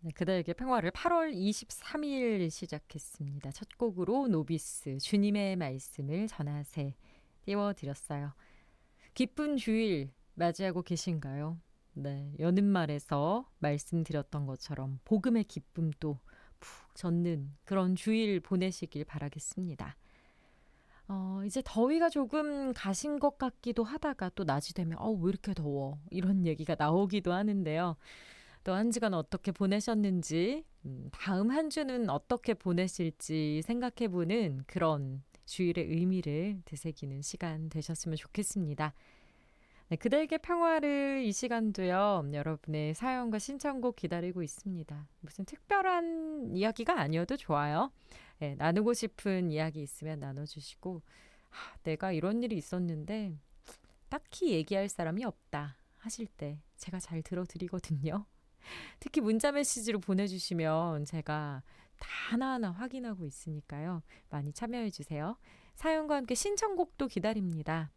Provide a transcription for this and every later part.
네, 그대에게 평화를 8월 23일 시작했습니다. 첫 곡으로 노비스 주님의 말씀을 전하세 띄워드렸어요. 기쁜 주일 맞이하고 계신가요? 네, 여는 말에서 말씀드렸던 것처럼 복음의 기쁨도 푹 젖는 그런 주일 보내시길 바라겠습니다. 이제 더위가 조금 가신 것 같기도 하다가 또 낮이 되면 왜 이렇게 더워 이런 얘기가 나오기도 하는데요. 또 한 주간 어떻게 보내셨는지, 다음 한 주는 어떻게 보내실지 생각해보는 그런 주일의 의미를 되새기는 시간 되셨으면 좋겠습니다. 네, 그대에게 평화를 이 시간도요, 여러분의 사연과 신청곡 기다리고 있습니다. 무슨 특별한 이야기가 아니어도 좋아요. 네, 나누고 싶은 이야기 있으면 나눠주시고, 내가 이런 일이 있었는데 딱히 얘기할 사람이 없다 하실 때 제가 잘 들어드리거든요. 특히 문자 메시지로 보내주시면 제가 다 하나하나 확인하고 있으니까요. 많이 참여해 주세요. 사연과 함께 신청곡도 기다립니다.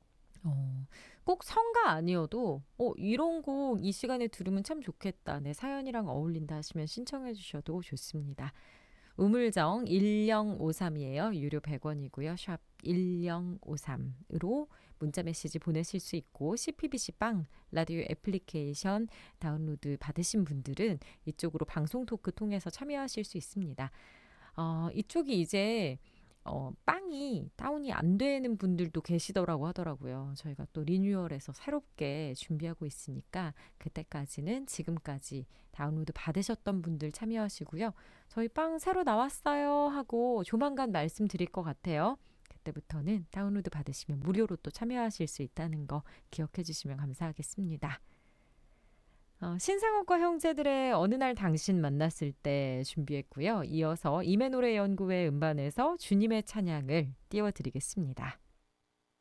꼭 성가 아니어도 이런 곡 이 시간에 들으면 참 좋겠다. 내 사연이랑 어울린다 하시면 신청해 주셔도 좋습니다. 우물정 1053이에요. 유료 100원이고요. 샵 1053으로 문자 메시지 보내실 수 있고 CPBC 빵 라디오 애플리케이션 다운로드 받으신 분들은 이쪽으로 방송 토크 통해서 참여하실 수 있습니다. 이쪽이 이제 빵이 다운이 안 되는 분들도 계시더라고 하더라고요. 저희가 또 리뉴얼해서 새롭게 준비하고 있으니까 그때까지는 지금까지 다운로드 받으셨던 분들 참여하시고요. 저희 빵 새로 나왔어요 하고 조만간 말씀드릴 것 같아요. 그때부터는 다운로드 받으시면 무료로 또 참여하실 수 있다는 거 기억해 주시면 감사하겠습니다. 신상옥과 형제들의 어느 날 당신 만났을 때 준비했고요. 이어서 이메노래 연구회 음반에서 주님의 찬양을 띄워드리겠습니다.